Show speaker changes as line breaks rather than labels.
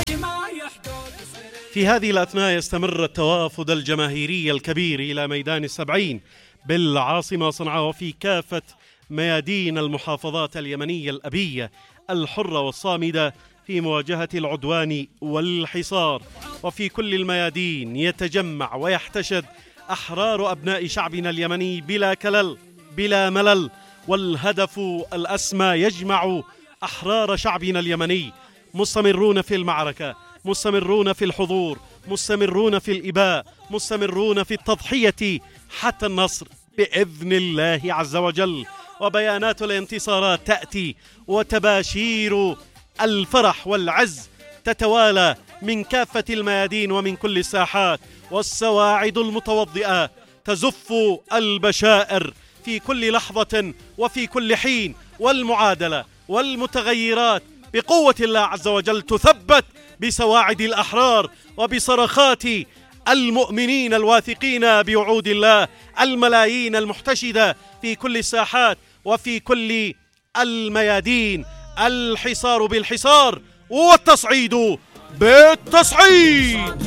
في هذه الأثناء يستمر التوافد الجماهيري الكبير إلى ميدان السبعين بالعاصمة صنعاء وفي كافة ميادين المحافظات اليمنية الأبية الحرة والصامدة في مواجهة العدوان والحصار. وفي كل الميادين يتجمع ويحتشد أحرار أبناء شعبنا اليمني بلا كلل بلا ملل، والهدف الأسمى يجمع أحرار شعبنا اليمني، مستمرون في المعركة، مستمرون في الحضور، مستمرون في الإباء، مستمرون في التضحية حتى النصر بإذن الله عز وجل. وبيانات الانتصارات تأتي وتباشير الفرح والعز تتوالى من كافة الميادين ومن كل الساحات، والسواعد المتوضئة تزف البشائر في كل لحظة وفي كل حين، والمعادلة والمتغيرات بقوة الله عز وجل تثبت بسواعد الأحرار وبصرخات المؤمنين الواثقين بوعود الله، الملايين المحتشدة في كل الساحات وفي كل الميادين. الحصار بالحصار والتصعيد بالتصعيد.